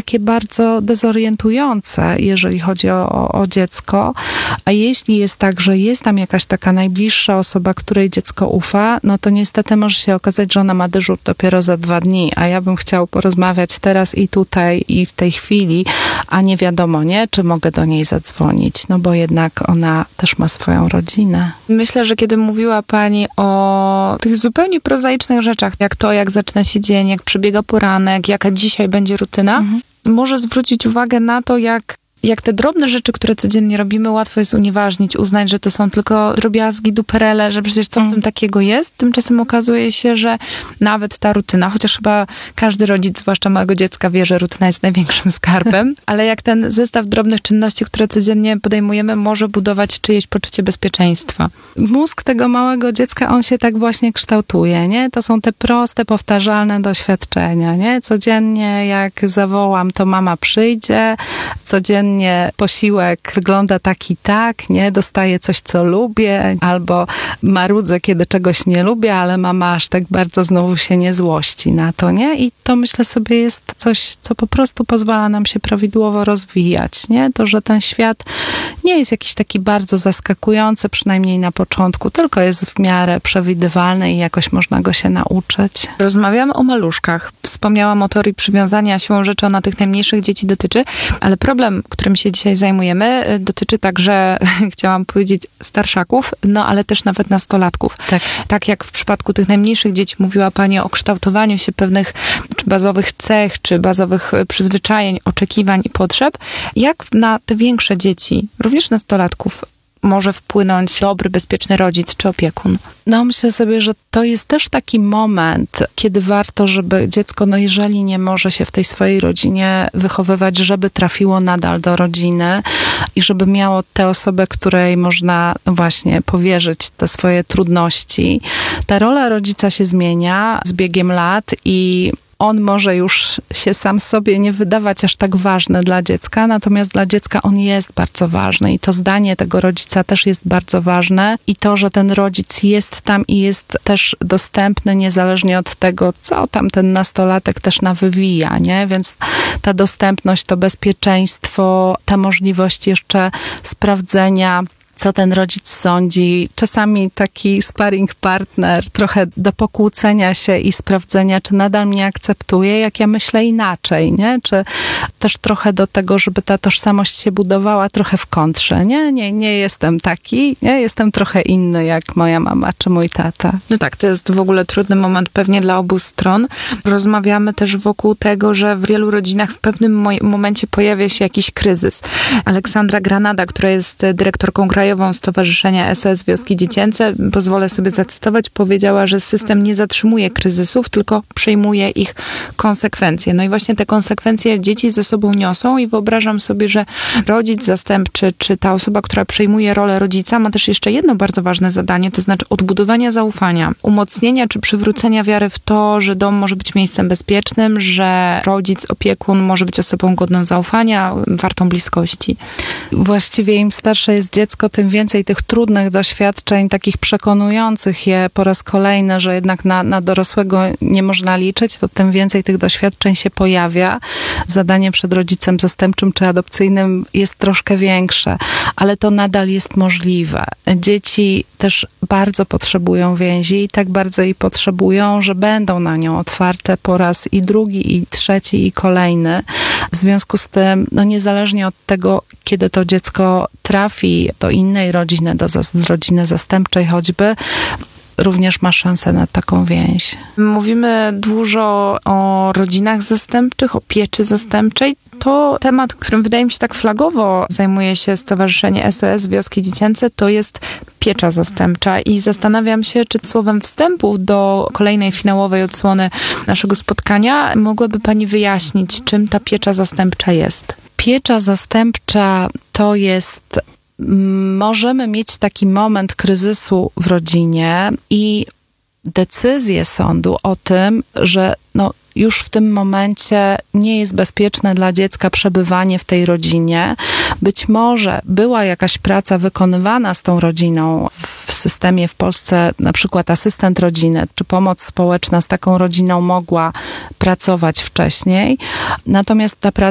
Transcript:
takie bardzo dezorientujące, jeżeli chodzi o dziecko. A jeśli jest tak, że jest tam jakaś taka najbliższa osoba, której dziecko ufa, no to niestety może się okazać, że ona ma dyżur dopiero za 2 dni, a ja bym chciał porozmawiać teraz i tutaj i w tej chwili, a nie wiadomo, nie, czy mogę do niej zadzwonić, no bo jednak ona też ma swoją rodzinę. Myślę, że kiedy mówiła pani o tych zupełnie prozaicznych rzeczach, jak to, jak zaczyna się dzień, jak przebiega poranek, jaka dzisiaj będzie rutyna, może zwrócić uwagę na to, jak te drobne rzeczy, które codziennie robimy, łatwo jest unieważnić, uznać, że to są tylko drobiazgi, duperele, że przecież co w tym takiego jest. Tymczasem okazuje się, że nawet ta rutyna, chociaż chyba każdy rodzic, zwłaszcza małego dziecka, wie, że rutyna jest największym skarbem, ale jak ten zestaw drobnych czynności, które codziennie podejmujemy, może budować czyjeś poczucie bezpieczeństwa. Mózg tego małego dziecka, on się tak właśnie kształtuje, nie? To są te proste, powtarzalne doświadczenia, nie? Codziennie jak zawołam, to mama przyjdzie, codziennie posiłek wygląda tak i tak, nie? Dostaję coś, co lubię, albo marudzę, kiedy czegoś nie lubię, ale mama aż tak bardzo znowu się nie złości na to, nie? I to, myślę sobie, jest coś, co po prostu pozwala nam się prawidłowo rozwijać, nie? To, że ten świat nie jest jakiś taki bardzo zaskakujący, przynajmniej na początku, tylko jest w miarę przewidywalny i jakoś można go się nauczyć. Rozmawiamy o maluszkach. Wspomniałam o teorii przywiązania, siłą rzeczy ona tych najmniejszych dzieci dotyczy, ale problem, którym się dzisiaj zajmujemy, dotyczy także, chciałam powiedzieć, starszaków, no ale też nawet nastolatków. Tak jak w przypadku tych najmniejszych dzieci mówiła pani o kształtowaniu się pewnych czy bazowych cech, czy bazowych przyzwyczajeń, oczekiwań i potrzeb, jak na te większe dzieci, również nastolatków, może wpłynąć dobry, bezpieczny rodzic czy opiekun? No, myślę sobie, że to jest też taki moment, kiedy warto, żeby dziecko, no jeżeli nie może się w tej swojej rodzinie wychowywać, żeby trafiło nadal do rodziny i żeby miało tę osobę, której można, no właśnie, powierzyć te swoje trudności. Ta rola rodzica się zmienia z biegiem lat i on może już się sam sobie nie wydawać aż tak ważny dla dziecka, natomiast dla dziecka on jest bardzo ważny i to zdanie tego rodzica też jest bardzo ważne i to, że ten rodzic jest tam i jest też dostępny niezależnie od tego, co tam ten nastolatek też nawywija, nie? Więc ta dostępność, to bezpieczeństwo, ta możliwość jeszcze sprawdzenia, co ten rodzic sądzi. Czasami taki sparring partner, trochę do pokłócenia się i sprawdzenia, czy nadal mnie akceptuje, jak ja myślę inaczej, nie? Czy też trochę do tego, żeby ta tożsamość się budowała trochę w kontrze, nie? Nie jestem taki, nie? Jestem trochę inny jak moja mama czy mój tata. No tak, to jest w ogóle trudny moment pewnie dla obu stron. Rozmawiamy też wokół tego, że w wielu rodzinach w pewnym momencie pojawia się jakiś kryzys. Aleksandra Granada, która jest dyrektorką krajową Stowarzyszenia SOS Wioski Dziecięce, pozwolę sobie zacytować, powiedziała, że system nie zatrzymuje kryzysów, tylko przejmuje ich konsekwencje. No i właśnie te konsekwencje dzieci ze sobą niosą i wyobrażam sobie, że rodzic zastępczy, czy ta osoba, która przejmuje rolę rodzica, ma też jeszcze jedno bardzo ważne zadanie, to znaczy odbudowania zaufania, umocnienia czy przywrócenia wiary w to, że dom może być miejscem bezpiecznym, że rodzic, opiekun może być osobą godną zaufania, wartą bliskości. Właściwie im starsze jest dziecko, tym więcej tych trudnych doświadczeń, takich przekonujących je po raz kolejny, że jednak na dorosłego nie można liczyć, to tym więcej tych doświadczeń się pojawia. Zadanie przed rodzicem zastępczym czy adopcyjnym jest troszkę większe, ale to nadal jest możliwe. Dzieci też bardzo potrzebują więzi i tak bardzo jej potrzebują, że będą na nią otwarte po raz i drugi, i trzeci, i kolejny. W związku z tym, no niezależnie od tego, kiedy to dziecko trafi do innej rodziny, z rodziny zastępczej choćby, również ma szansę na taką więź. Mówimy dużo o rodzinach zastępczych, o pieczy zastępczej. To temat, którym wydaje mi się tak flagowo zajmuje się Stowarzyszenie SOS Wioski Dziecięce, to jest piecza zastępcza. I zastanawiam się, czy słowem wstępu do kolejnej finałowej odsłony naszego spotkania mogłaby pani wyjaśnić, czym ta piecza zastępcza jest? Piecza zastępcza to jest... Możemy mieć taki moment kryzysu w rodzinie i decyzję sądu o tym, że już w tym momencie nie jest bezpieczne dla dziecka przebywanie w tej rodzinie. Być może była jakaś praca wykonywana z tą rodziną w systemie w Polsce, na przykład asystent rodziny, czy pomoc społeczna z taką rodziną mogła pracować wcześniej. Natomiast ta praca